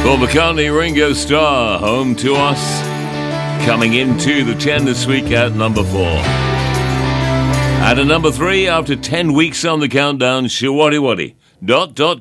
Paul McCartney, Ringo Starr, Home to Us, coming into the 10 this week at number 4. At a number 3, after 10 weeks on the countdown, Shawaddy Waddy, ...